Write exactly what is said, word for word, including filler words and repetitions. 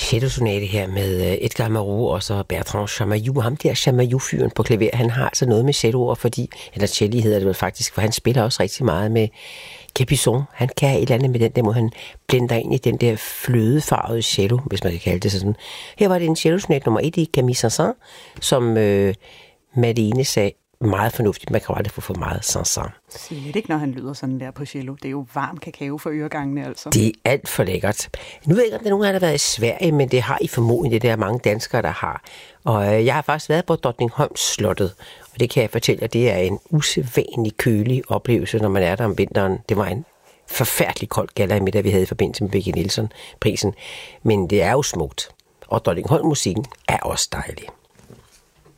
cello-sonate her med Edgar Moreau og så Bertrand Chamayou. Ham der Chamayou-fyren på klaver, han har altså noget med celloer, fordi, eller celli hedder det vel faktisk, for han spiller også rigtig meget med Capuçon. Han kan et eller andet med den der måde, han blender ind i den der flødefarvede cello, hvis man kan kalde det sådan. Her var det en cello-sonate nummer et i Camille Saint-Saëns, som øh, Malene sagde, meget fornuftigt. Man kan jo aldrig få for meget Saint-Saëns. Slet ikke, når han lyder sådan der på cello. Det er jo varm kakao for øregangene, altså. Det er alt for lækkert. Nu ved jeg ikke, om der nogen af jer, der har været i Sverige, men det har I formodentlig, det der er mange danskere, der har. Og øh, jeg har faktisk været på Drottningholms Slottet, og det kan jeg fortælle jer, det er en usædvanlig kølig oplevelse, når man er der om vinteren. Det var en forfærdelig kold galla i middag, vi havde i forbindelse med Vicki Nielsen-prisen. Men det er jo smukt. Og Drottningholm-musikken er også dejlig.